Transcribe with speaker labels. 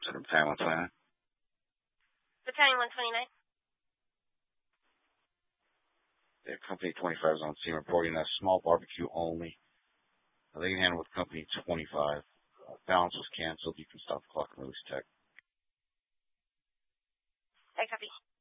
Speaker 1: Center Battalion 129.
Speaker 2: Battalion 129.
Speaker 1: Yeah, Company 25 is on scene reporting a small barbecue only. They can handle with Company 25. Balance was canceled. You can stop the clock and release tech.
Speaker 2: I copy.